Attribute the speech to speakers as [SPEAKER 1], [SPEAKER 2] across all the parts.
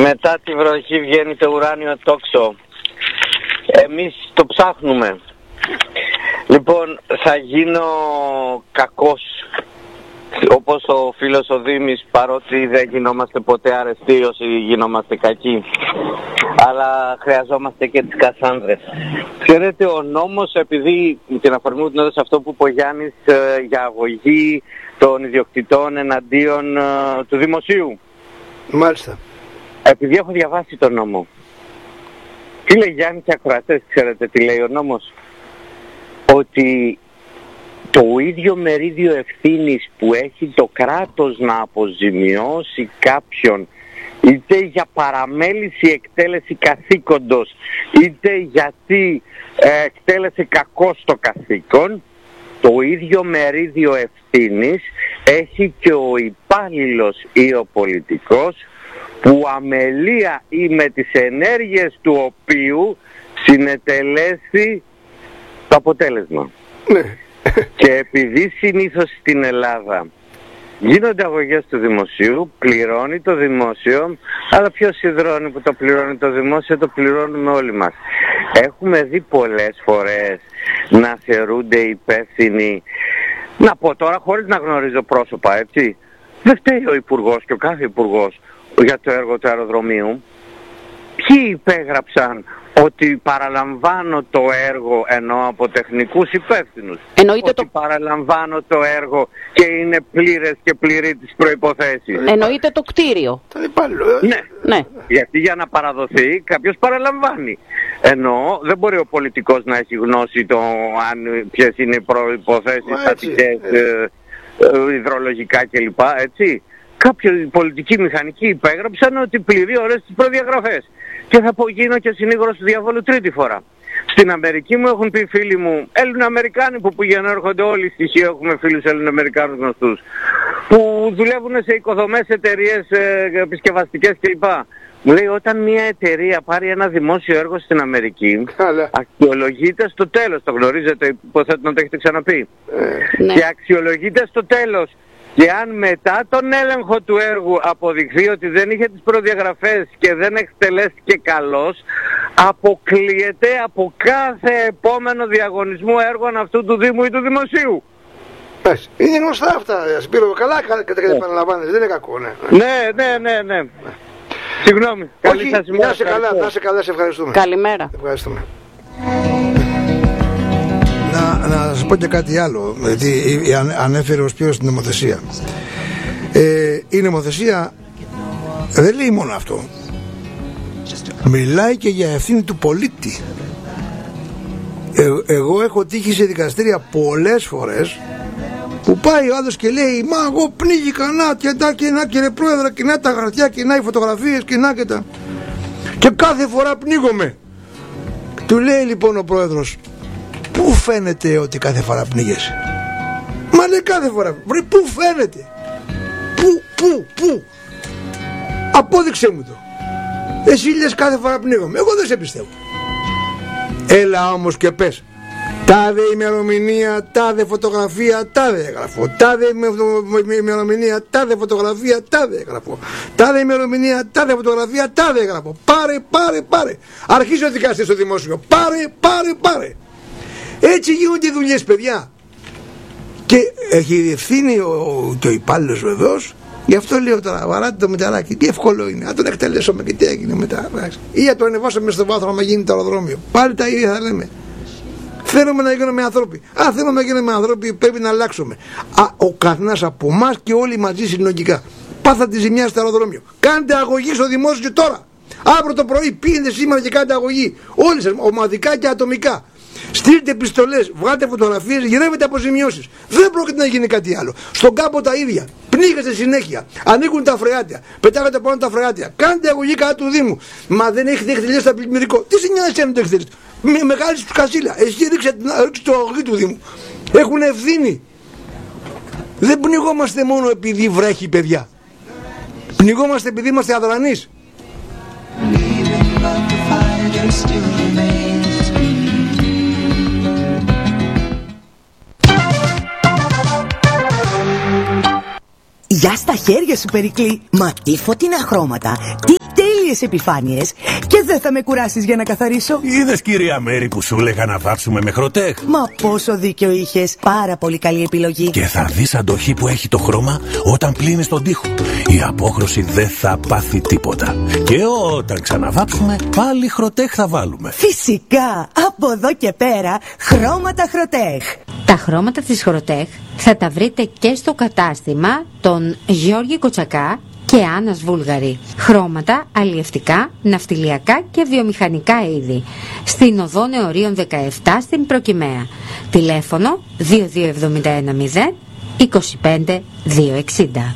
[SPEAKER 1] Μετά τη βροχή βγαίνει το ουράνιο τόξο. Εμείς το ψάχνουμε. Λοιπόν, θα γίνω κακός, όπως ο φίλος ο Δήμης, παρότι δεν γινόμαστε ποτέ αρεστοί όσοι γινόμαστε κακοί. Αλλά χρειαζόμαστε και τις Κασάνδρες. Ξέρετε, ο νόμος, επειδή με την αφορμή μου την έδωσε αυτό που είπε ο Γιάννης για αγωγή των ιδιοκτητών εναντίον του δημοσίου.
[SPEAKER 2] Μάλιστα.
[SPEAKER 1] Επειδή έχω διαβάσει τον νόμο. Τι λέει Γιάννη και ακροατές, ξέρετε τι λέει ο νόμος? Ότι το ίδιο μερίδιο ευθύνης που έχει το κράτος να αποζημιώσει κάποιον, είτε για παραμέληση εκτέλεση καθήκοντος, είτε γιατί εκτέλεσε κακώς το καθήκον, το ίδιο μερίδιο ευθύνης έχει και ο υπάλληλος ή ο πολιτικός, που αμελία ή με τις ενέργειες του οποίου συνετελέσει το αποτέλεσμα.
[SPEAKER 2] Ναι.
[SPEAKER 1] Και επειδή συνήθως στην Ελλάδα γίνονται αγωγές του δημοσίου, πληρώνει το δημόσιο, αλλά ποιος σιδρώνει που το πληρώνει το δημόσιο? Το πληρώνουμε όλοι μας. Έχουμε δει πολλές φορές να θεωρούνται υπεύθυνοι, να πω τώρα χωρίς να γνωρίζω πρόσωπα, έτσι. Δεν φταίει ο υπουργός και ο κάθε υπουργός για το έργο του αεροδρομίου. Ποιοι υπέγραψαν ότι παραλαμβάνω το έργο, ενώ από τεχνικούς υπεύθυνους?
[SPEAKER 3] Εννοείται
[SPEAKER 1] ότι παραλαμβάνω το έργο και είναι πλήρες και πληρεί τις προϋποθέσεις.
[SPEAKER 3] Εννοείται το κτίριο.
[SPEAKER 1] Ναι. Γιατί για να παραδοθεί κάποιος παραλαμβάνει. Ενώ δεν μπορεί ο πολιτικός να έχει γνώση το ποιες είναι οι προϋποθέσεις στατικές, υδρολογικά κλπ. Έτσι. Κάποιοι πολιτικοί μηχανικοί υπέγραψαν ότι πληρεί όλες τις προδιαγραφές. Και θα γίνω και συνήγορος του διαβόλου τρίτη φορά. Στην Αμερική μου έχουν πει φίλοι μου, Έλληνο-Αμερικάνοι που πηγαίνουν, έρχονται όλοι στοιχεία, έχουμε φίλους Έλληνο-Αμερικάνους γνωστούς, που δουλεύουν σε οικοδομές, εταιρείες επισκευαστικές κλπ. Μου λέει, όταν μια εταιρεία πάρει ένα δημόσιο έργο στην Αμερική, αξιολογείται στο τέλος, το γνωρίζετε, υποθέτω να το έχετε ξαναπεί, και αξιολογείται στο τέλος. Και αν μετά τον έλεγχο του έργου αποδειχθεί ότι δεν είχε τις προδιαγραφές και δεν εκτελέστηκε καλώς, αποκλείεται από κάθε επόμενο διαγωνισμό έργων αυτού του Δήμου ή του Δημοσίου.
[SPEAKER 2] Είναι γνωστά αυτά, Σπύρο. Καλά επαναλαμβάνεσαι, δεν είναι κακό,
[SPEAKER 1] Ναι. Συγγνώμη.
[SPEAKER 2] Όχι, να σε καλά, σε ευχαριστούμε.
[SPEAKER 3] Καλημέρα.
[SPEAKER 2] Ευχαριστούμε. Να σας πω και κάτι άλλο, γιατί ανέφερε ο Σπύρος την νομοθεσία. Η νομοθεσία δεν λέει μόνο αυτό. Μιλάει και για ευθύνη του πολίτη. Εγώ έχω τύχει σε δικαστήρια πολλές φορές που πάει ο άλλος και λέει, μα εγώ πνίγηκα, να κύριε πρόεδρε, και να τα χαρτιά, και να οι φωτογραφίες, και να και τα... Και κάθε φορά πνίγομαι. Του λέει λοιπόν ο πρόεδρος, πού φαίνεται ότι κάθε φορά πνίγεσαι? Μα λέει κάθε φορά. Βρε, πού φαίνεται? Πού? Απόδειξε μου το. Εσύ λες κάθε φορά πνίγομαι. Εγώ δεν σε πιστεύω. Έλα όμως και πες, τάδε ημερομηνία, τάδε φωτογραφία, τάδε έγραφω. Τάδε ημερομηνία, τάδε φωτογραφία, τάδε έγραφω. Τάδε ημερομηνία, τάδε φωτογραφία, τάδε έγραφω. Πάρε. Αρχίζει ο δικαστής στο δημόσιο. Πάρε. Έτσι γίνονται οι δουλειές, παιδιά. Και έχει ευθύνη και ο υπάλληλος βεβαίως. Γι' αυτό λέω τώρα, βαράτε το μεταράκι. Τι εύκολο είναι. Αν τον εκτελέσουμε και τι έγινε μετά. Ή να το ανεβάσουμε στο βάθρο να γίνει το αεροδρόμιο. Πάλι τα ίδια θα λέμε. Θέλουμε να γίνουμε άνθρωποι. Θέλουμε να γίνουμε άνθρωποι, πρέπει να αλλάξουμε. Ο καθένας από εμάς και όλοι μαζί συλλογικά. Πάθα τη ζημιά στο αεροδρόμιο. Κάντε αγωγή στο δημόσιο τώρα. Αύριο το πρωί πήγαινε σήμερα και κάντε αγωγή. Όλοι σας, ομαδικά και ατομικά. Στείλτε επιστολές, βγάλτε φωτογραφίες, γυρεύετε αποζημιώσεις. Δεν πρόκειται να γίνει κάτι άλλο. Στον κάπο τα ίδια. Πνίγεστε συνέχεια. Ανοίγουν τα φρεάτια. Πετάγατε πάνω τα φρεάτια. Κάντε αγωγή κατά του Δήμου. Μα δεν έχετε εκτελέσει τα πλημμυρικό. Τι σε νοιάζει αν το εκτελέσει? Μεγάλη του κασίλα. Εσύ ρίξε το αγωγή του Δήμου. Έχουν ευθύνη. Δεν πνιγόμαστε μόνο επειδή βρέχει, παιδιά. Πνιγόμαστε επειδή είμαστε αδρανείς.
[SPEAKER 4] Γεια στα χέρια σου, Περικλή. Μα τι φωτεινά χρώματα. Τι τέλειο
[SPEAKER 3] τέλειες επιφάνειες και δεν θα με κουράσεις για να καθαρίσω.
[SPEAKER 4] Είδες, κυρία Μέρη, που σου έλεγα να βάψουμε με Χροτέχ?
[SPEAKER 3] Μα πόσο δίκιο είχες. Πάρα πολύ καλή επιλογή.
[SPEAKER 4] Και θα δεις αντοχή που έχει το χρώμα όταν πλύνεις τον τοίχο. Η απόχρωση δεν θα πάθει τίποτα. Και όταν ξαναβάψουμε, πάλι Χροτέχ θα βάλουμε.
[SPEAKER 3] Φυσικά, από εδώ και πέρα, χρώματα Χροτέχ.
[SPEAKER 5] Τα χρώματα της Χροτέχ θα τα βρείτε και στο κατάστημα των Γιώργη Κοτσακά και Άννας Βούλγαρη. Χρώματα αλλιευτικά, ναυτιλιακά και βιομηχανικά είδη. Στην οδό Νεωρίων 17 στην Προκυμαία. Τηλέφωνο 22710 25 260.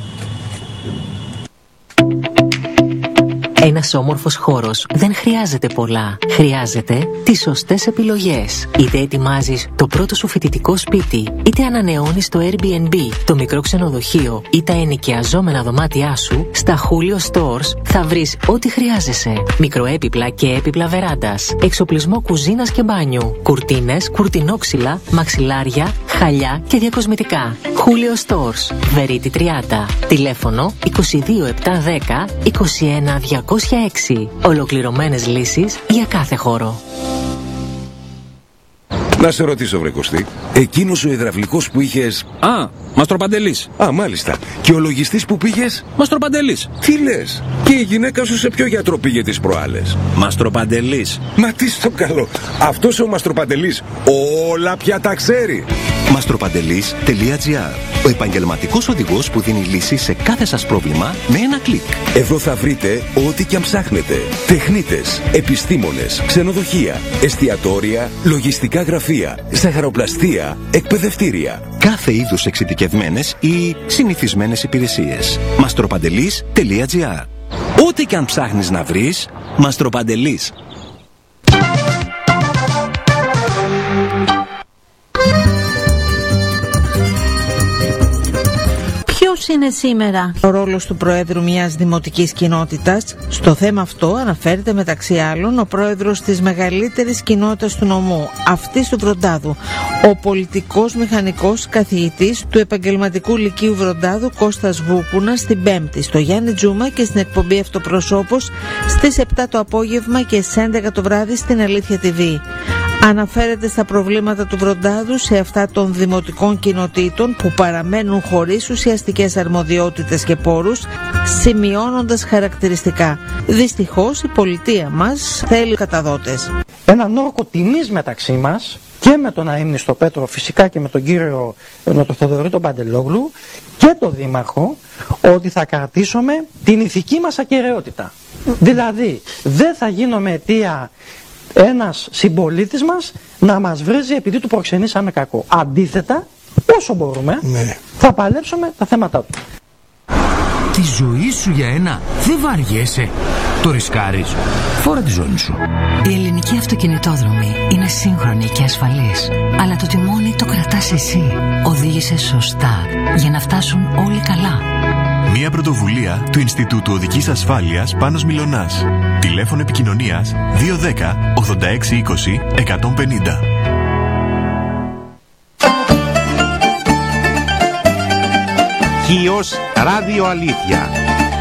[SPEAKER 6] Ένας όμορφος χώρος δεν χρειάζεται πολλά. Χρειάζεται τις σωστές επιλογές. Είτε ετοιμάζεις το πρώτο σου φοιτητικό σπίτι, είτε ανανεώνεις το Airbnb, το μικρό ξενοδοχείο ή τα ενοικιαζόμενα δωμάτια σου, στα Julio Stores θα βρεις ό,τι χρειάζεσαι. Μικροέπιπλα και έπιπλα βεράντας, εξοπλισμό κουζίνας και μπάνιου, κουρτίνες, κουρτινόξυλα, μαξιλάρια, χαλιά και διακοσμητικά. Julio Stores, Βερίτη 30. Τηλέφωνο 22710 21 206. Ολοκληρωμένες λύσεις για κάθε χώρο.
[SPEAKER 7] Να σε ρωτήσω, βρε Κωστή, εκείνος ο υδραυλικός που είχες...
[SPEAKER 8] Α, Μαστροπαντελής.
[SPEAKER 7] Α, μάλιστα. Και ο λογιστής που πήγες...
[SPEAKER 8] Μαστροπαντελής.
[SPEAKER 7] Τι λες? Και η γυναίκα σου σε ποιο γιατρό πήγε τις προάλλες?
[SPEAKER 8] Μαστροπαντελής.
[SPEAKER 7] Μα τι στο καλό. Αυτός ο Μαστροπαντελής όλα πια τα ξέρει.
[SPEAKER 9] Μαστροπαντελής.gr. Ο επαγγελματικός οδηγός που δίνει λύση σε κάθε σας πρόβλημα με ένα κλικ.
[SPEAKER 7] Εδώ θα βρείτε ό,τι και αν ψάχνετε. Τεχνίτες, επιστήμονες, ξενοδοχεία, εστιατόρια, λογιστικά γραφεία, ζαχαροπλαστεία, εκπαιδευτήρια.
[SPEAKER 9] Κάθε είδους εξειδικευμένες ή συνηθισμένες υπηρεσίες. Μαστροπαντελής.gr. Ό,τι και αν ψάχνεις να βρεις, Μαστροπαντελής.
[SPEAKER 10] Ποιος είναι σήμερα ο ρόλος του Προέδρου μιας δημοτικής κοινότητας? Στο θέμα αυτό αναφέρεται μεταξύ άλλων ο πρόεδρος της μεγαλύτερης κοινότητας του νομού, αυτής του Βροντάδου, ο πολιτικός μηχανικός καθηγητής του επαγγελματικού λυκείου Βροντάδου Κώστας Βούκουνας, στην Πέμπτη στο Γιάννη Τζούμα και στην εκπομπή Αυτοπροσώπος στις 7 το απόγευμα και στις 11 το βράδυ στην Αλήθεια TV. Αναφέρεται στα προβλήματα του Βροντάδου, σε αυτά των δημοτικών κοινοτήτων που παραμένουν χωρίς ουσιαστικές αρμοδιότητες και πόρους, σημειώνοντας χαρακτηριστικά. Δυστυχώς η πολιτεία μας θέλει καταδότες.
[SPEAKER 11] Έναν όρκο τιμής μεταξύ μας και με τον Αείμνηστο Πέτρο, φυσικά και με τον κύριο με τον Θοδωρή τον Παντελόγλου και τον Δήμαρχο, ότι θα κρατήσουμε την ηθική μας ακεραιότητα. Δηλαδή δεν θα γίνουμε αιτία ένας συμπολίτης μας να μας βρίζει επειδή του προξενήσαμε κακό. Αντίθετα, όσο μπορούμε, θα παλέψουμε τα θέματα του.
[SPEAKER 12] Τη ζωή σου για ένα δεν βαριέσαι. Το ρισκάρεις. Φόρα τη ζώνη σου.
[SPEAKER 13] Η ελληνική αυτοκινητόδρομη είναι σύγχρονη και ασφαλής. Αλλά το τιμόνι το κρατάς εσύ. Οδήγησε σωστά για να φτάσουν όλοι καλά.
[SPEAKER 14] Μια πρωτοβουλία του Ινστιτούτου Οδικής Ασφάλειας Πάνος Μιλωνάς. Τηλέφωνο επικοινωνίας 210 86 20 150.
[SPEAKER 15] Χίος Ράδιο Αλήθεια.